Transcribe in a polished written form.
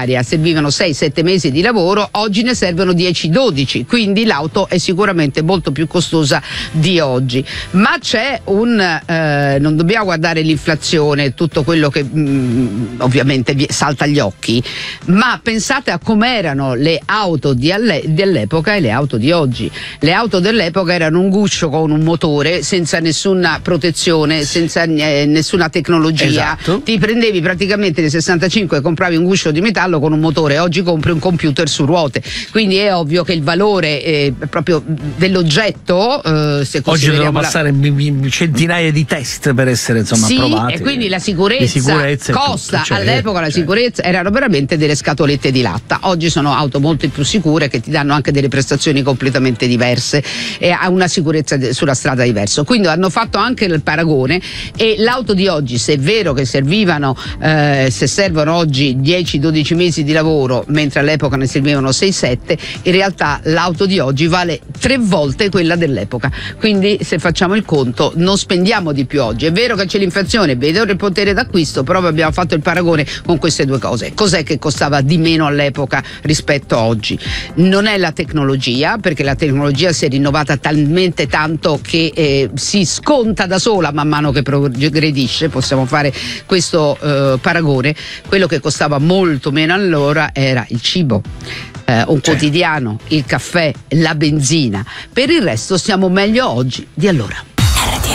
all'aria servivano 6-7 mesi di lavoro, oggi ne servono 10-12, quindi l'auto è sicuramente molto più costosa di oggi. Ma c'è non dobbiamo guardare l'inflazione, tutto quello che ovviamente salta agli occhi, ma pensate a com'erano le auto dell'epoca e le auto di oggi. Le auto dell'epoca erano un guscio con un motore, senza nessuna protezione, senza nessuna tecnologia. Esatto. Ti prendevi praticamente nel 65 e compravi un guscio di metallo con un motore, oggi compri un computer su ruote, quindi è ovvio che il valore proprio dell'oggetto, se oggi devono passare centinaia di test per essere approvati. E quindi la sicurezza costa, tutto, all'epoca la sicurezza erano veramente delle scatolette di latta. Oggi sono auto molto più sicure, che ti danno anche delle prestazioni completamente diverse e ha una sicurezza sulla strada diversa. Quindi hanno fatto anche il paragone, e l'auto di oggi, se è vero che se servono oggi 10-12 mesi di lavoro, mentre all'epoca ne servivano 6-7, in realtà l'auto di oggi vale 3 volte quella dell'epoca. Quindi se facciamo il conto non spendiamo di più oggi. È vero che c'è l'inflazione, vedo il potere d'acquisto, però abbiamo fatto il paragone con queste due cose. Cos'è che costava di meno all'epoca rispetto a oggi? Non è la tecnologia, perché la tecnologia si è rinnovata talmente tanto che si sconta da sola man mano che progredisce. Possiamo fare questo paragone. Quello che costava molto meno allora era il cibo, un quotidiano, il caffè, la benzina. Per il resto stiamo meglio oggi di allora.